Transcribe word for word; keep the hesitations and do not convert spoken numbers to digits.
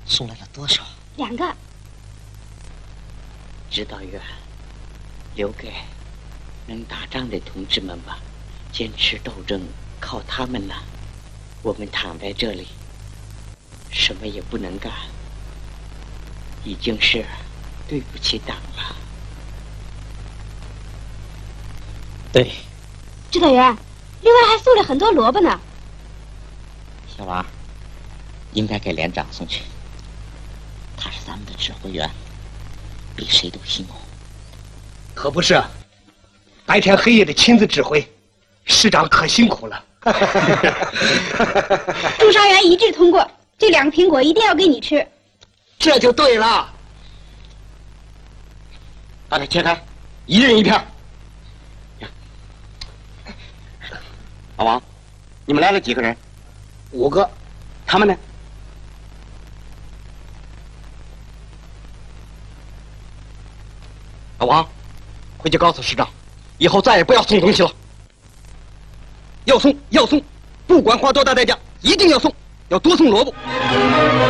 送来了多少？ 两个。 指导员，留给能打仗的同志们吧，坚持斗争靠他们了。我们躺在这里，什么也不能干，已经是对不起党了。 对。 指导员，另外还送了很多萝卜呢。 小王，应该给连长送去。他是咱们的指挥员，比谁都辛苦。 可不是，白天黑夜的亲自指挥，师长可辛苦了。 驻伤员一致通过，这两个苹果一定要给你吃。 这就对了。 把它切开，一人一片。老王，你们来了几个人？ 五个。 他们呢？老王，回去告诉师长，以后再也不要送东西了。要送要送，不管花多大代价，一定要送，要多送萝卜。